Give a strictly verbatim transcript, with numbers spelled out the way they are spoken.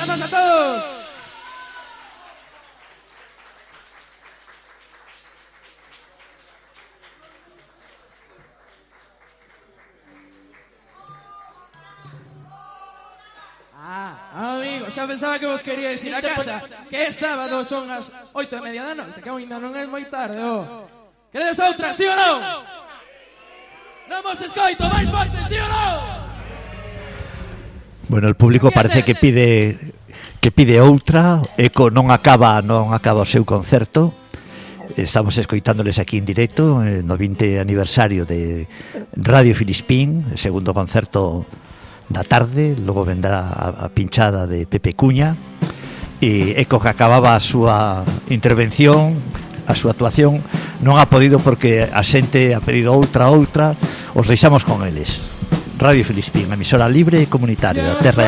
noches a todos. Ah, amigo, xa pensaba que vos queríais ir a casa. Que é sábado, son as oito e media da noite, que ainda non é moi tarde, oh. Queredes outra, sí ou non? Non vos escoito, máis forte, sí ou non? Bueno, el público parece que pide que pide outra. Eco non acaba, non acaba o seu concerto. Estamos escoitándoles aquí en directo eh, no vinte aniversario de Radio Filispín, segundo concerto da tarde. Logo vendrá a, a pinchada de Pepe Cuña. E Eco, que acababa a súa intervención, a súa actuación, non ha podido porque a xente ha pedido outra, outra. Os deixamos con eles. Radio Filispín, emisora libre e comunitaria da terra.